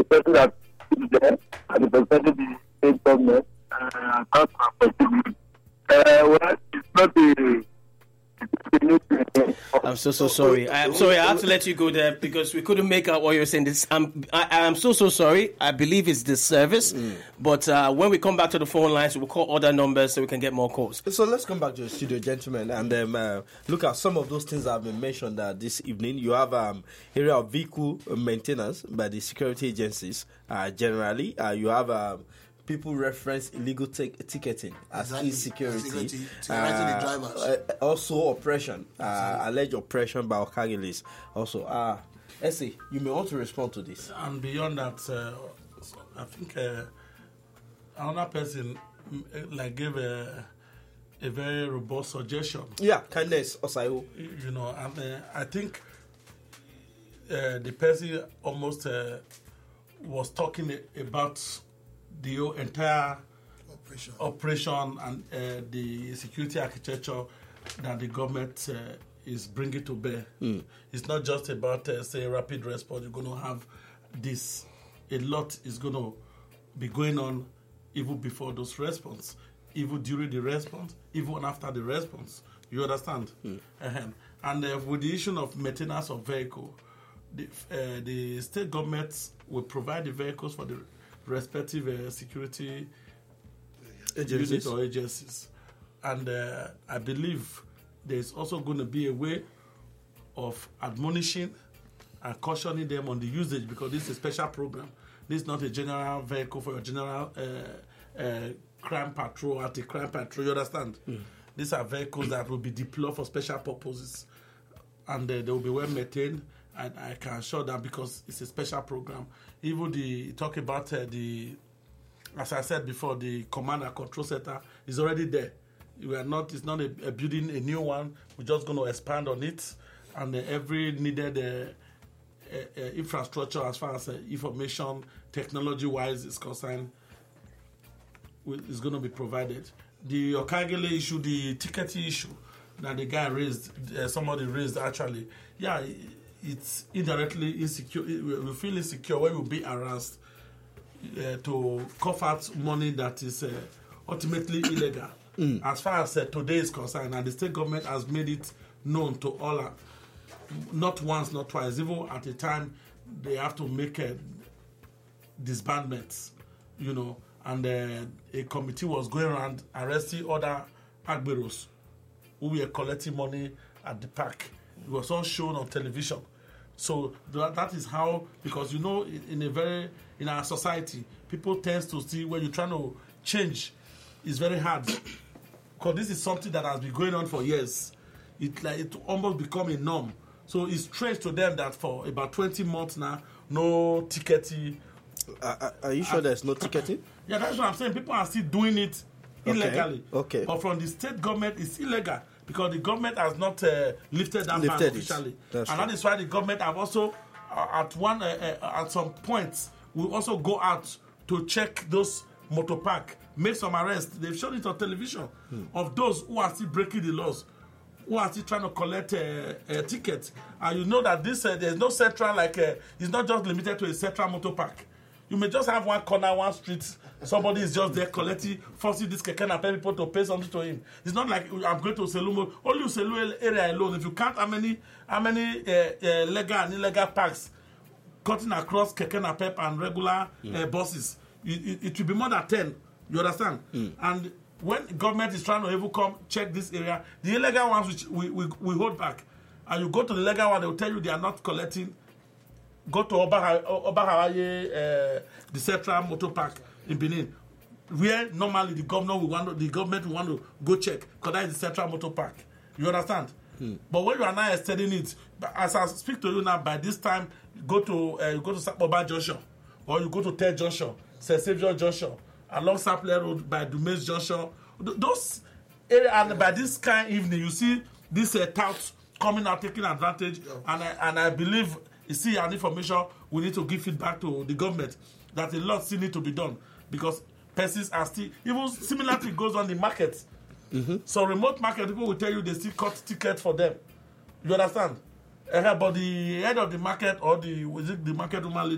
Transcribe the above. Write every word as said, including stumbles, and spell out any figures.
person that is there and representing the state government, uh, can't afford Uh, well, it's not the. I'm so so sorry. I'm sorry. I have to let you go there because we couldn't make out what you're saying. This, I'm I, I'm so so sorry. I believe it's this service, mm. but uh, when we come back to the phone lines, we'll call other numbers so we can get more calls. So let's come back to the studio, gentlemen, and um, uh, look at some of those things that have been mentioned uh, this evening. You have um area of vehicle maintenance by the security agencies. Uh, generally, uh, you have. Um, People reference illegal t- ticketing as exactly. insecurity. Uh, uh, also, oppression, uh, alleged oppression by Okagilis. Also, uh, Essie, you may want to respond to this. And beyond that, uh, I think uh, another person like gave a, a very robust suggestion. Yeah, kindness, Osayo. You know, and uh, I think uh, the person almost uh, was talking about the entire operation, operation and uh, the security architecture that the government uh, is bringing to bear. Mm. It's not just about, uh, say, rapid response. You're going to have this. A lot is going to be going on even before those response, even during the response, even after the response. You understand? Mm. Uh-huh. And uh, with the issue of maintenance of vehicle, the, uh, the state governments will provide the vehicles for the respective uh, security agencies. units or agencies. And uh, I believe there's also going to be a way of admonishing and cautioning them on the usage because this is a special program. This is not a general vehicle for a general uh, uh, crime patrol, anti-crime patrol, you understand? Mm. These are vehicles that will be deployed for special purposes and uh, they will be well maintained. And I can assure that because it's a special program. Even the talk about uh, the, as I said before, the command and control center is already there. We are not. It's not a, a building a new one. We're just going to expand on it, and uh, every needed uh, uh, uh, infrastructure as far as uh, information technology wise is concerned is going to be provided. The Okagele issue, the ticketing issue that the guy raised, uh, somebody raised actually, yeah. It's indirectly insecure. We feel insecure when we be harassed uh, to cough out money that is uh, ultimately illegal. Mm. As far as uh, today is concerned, and the state government has made it known to all, uh, not once, not twice, even at a time they have to make uh, disbandments, you know, and uh, a committee was going around arresting other agberos who were collecting money at the park. It was all shown on television. So that, that is how, because you know, in, in a very, in our society, people tend to see when you're trying to change, it's very hard. Because this is something that has been going on for years. It like it almost become a norm. So it's strange to them that for about twenty months now, no ticketing. Uh, are you sure uh, there's no ticketing? Yeah, that's what I'm saying. People are still doing it illegally. Okay. okay. But from the state government, it's illegal. Because the government has not uh, lifted that ban officially. And true. That is why the government have also, uh, at one uh, uh, at some points, will also go out to check those motor park, make some arrests. They've shown it on television hmm. of those who are still breaking the laws, who are still trying to collect a uh, uh, tickets. And you know that this uh, there's no central, like, uh, it's not just limited to a central motor park. You may just have one corner, one street. Somebody is just there collecting, forcing this keke and pay people to pay something to him. It's not like I'm going to Selumo. Only Selu area alone. If you count how many, how many uh, uh, legal and illegal parks cutting across keke and pep and regular mm. uh, buses, it, it, it will be more than ten. You understand? Mm. And when government is trying to even come check this area, the illegal ones which we, we, we hold back, and you go to the legal one, they will tell you they are not collecting. Go to Obahawaye, uh, the Central Motor Park in Benin, where normally the governor will want to, the government will want to go check, because that is the Central Motor Park. You understand? Hmm. But when you are now extending it, as I speak to you now, by this time, you go to uh, you go to Sapoba Junction, or you go to Ted Junction, Saint Savior Junction, along Sapler Road by Dumes Junction. Those areas, and by this kind of evening, you see this uh, tout coming out, taking advantage, yeah. and I, and I believe. You see, an information we need to give feedback to the government that a lot still need to be done because persons are still, even similar thing goes on in the market. Mm-hmm. So remote market people will tell you they still cut tickets for them. You understand? Uh, but the head of the market or the, was it the market woman